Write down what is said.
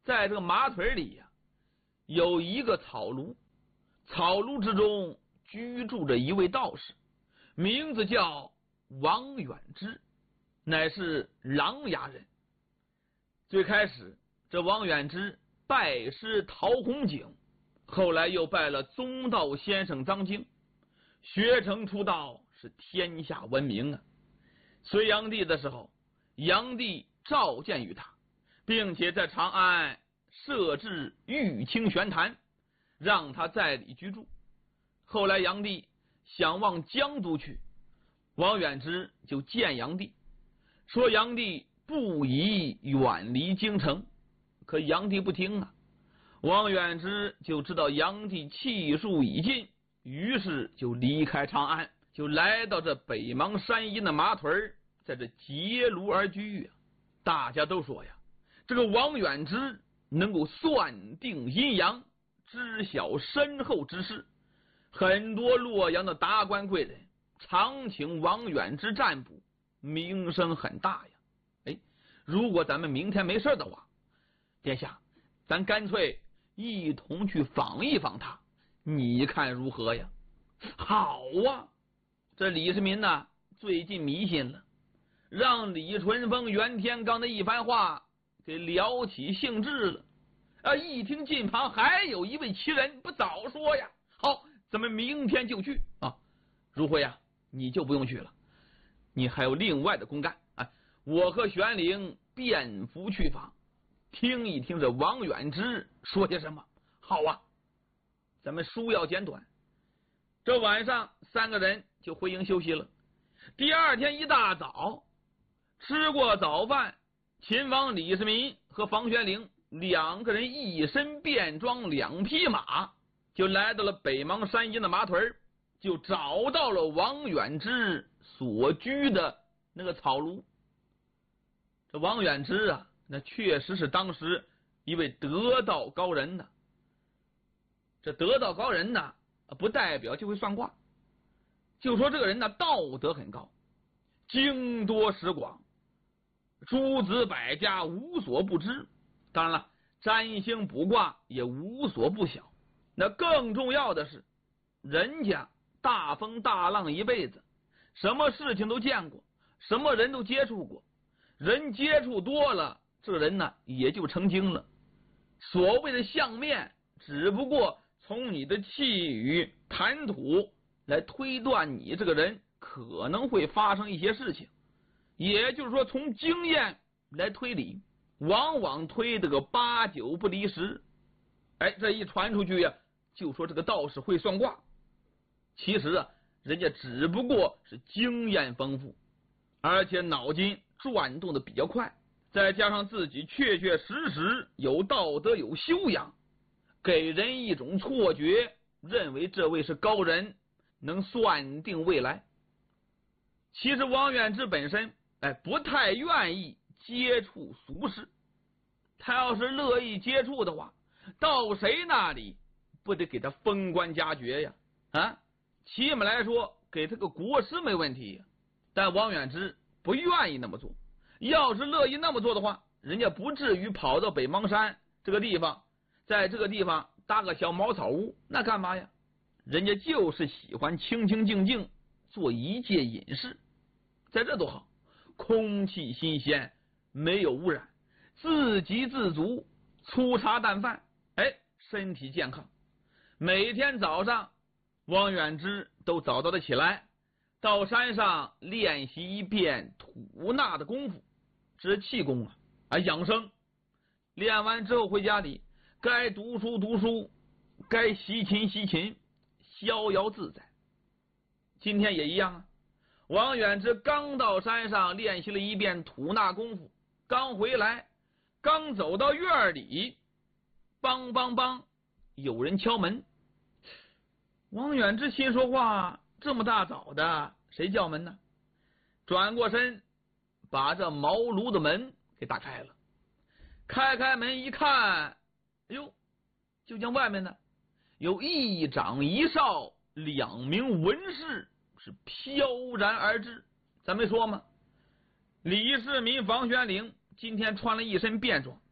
在这个马腿里呀，有一个草庐，草庐之中居住着一位道士，名字叫王远之，乃是琅琊人。最开始，这王远之拜师陶弘景，后来又拜了宗道先生张经，学成出道，是天下闻名啊。隋炀帝的时候，炀帝召见于他，并且在长安设置玉清玄坛，让他在里居住。后来炀帝想往江都去，王远之就见炀帝，说炀帝不宜远离京城，可炀帝不听啊。王远之就知道炀帝气数已尽，于是就离开长安，就来到这北邙山阴的马腿，在这结庐而居啊。大家都说呀，这个王远之能够算定阴阳，知晓身后之事，很多洛阳的达官贵人常请王远之占卜，名声很大呀。如果咱们明天没事的话，殿下，咱干脆一同去访一访他，你看如何呀？好啊！这李世民呢，最近迷信了，让李淳风、袁天罡的一番话给撩起兴致了。一听近旁还有一位奇人，不早说呀？好，咱们明天就去啊！如辉呀，你就不用去了，你还有另外的公干。我和玄龄便服去访，听一听这王远之说些什么。好啊，咱们书要简短。这晚上三个人就回营休息了。第二天一大早，吃过早饭，秦王李世民和房玄龄两个人一身便装，两匹马，就来到了北邙山阴的马腿，就找到了王远之所居的那个草庐。这王远之啊，那确实是当时一位得道高人呢。这得道高人呢，不代表就会算卦，就说这个人呢道德很高，经多识广，诸子百家无所不知。当然了，占星卜卦也无所不晓。那更重要的是，人家大风大浪一辈子，什么事情都见过，什么人都接触过，人接触多了，这个人呢也就成精了。所谓的相面，只不过从你的气语谈吐来推断你这个人可能会发生一些事情，也就是说从经验来推理，往往推得个8、9不离10。这一传出去呀，就说这个道士会算卦。其实啊，人家只不过是经验丰富，而且脑筋转动的比较快，再加上自己确确实实有道德有修养，给人一种错觉，认为这位是高人，能算定未来。其实王远之本身不太愿意接触俗事，他要是乐意接触的话，到谁那里不得给他封官加爵呀？起码来说给他个国师没问题呀。但王远之不愿意那么做，要是乐意那么做的话，人家不至于跑到北邙山这个地方，在这个地方搭个小茅草屋，那干嘛呀？人家就是喜欢清清静静做一介隐士，在这多好，空气新鲜，没有污染，自给自足，粗茶淡饭，身体健康。每天早上王远之都早早的起来，到山上练习一遍吐纳的功夫，这是气功养生。练完之后回家里，该读书读书，该习琴习琴，逍遥自在。今天也一样王远之刚到山上练习了一遍吐纳功夫，刚回来，刚走到院里，梆梆梆，有人敲门。王远之心说话，这么大早的，谁叫门呢？转过身，把这茅庐的门给打开了。开门一看，就见外面呢有一长一少2名文士是飘然而至。咱没说吗？李世民、房玄龄今天穿了一身便装，